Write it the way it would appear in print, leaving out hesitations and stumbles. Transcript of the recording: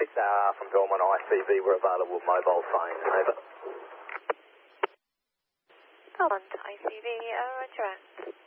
6 from Belmont ICV, we're available mobile phone. Over. Belmont ICV, roger.